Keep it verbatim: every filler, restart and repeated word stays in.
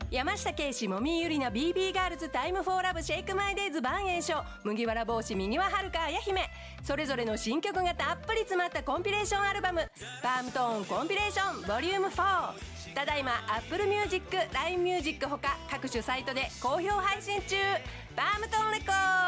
山下圭史、もみゆりな、 ビービー ガールズ、タイムフォーラブ、シェイクマイデイズ、万栄翔、麦わら帽子、右ははるか、あや姫、それぞれの新曲がたっぷり詰まったコンピレーションアルバム、パームトーンコンピレーションボリュームフォー、ただいま Apple Music、ライン Music ほか各種サイトで好評配信中。パームトーンレコード